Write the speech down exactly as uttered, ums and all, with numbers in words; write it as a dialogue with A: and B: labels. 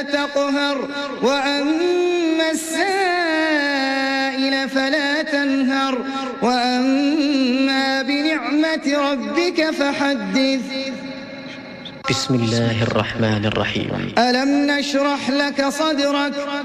A: فلا تقهر وأما السائل فلا تنهر وأما بنعمة ربك فحدث.
B: بسم الله الرحمن الرحيم.
A: ألم نشرح لك صدرك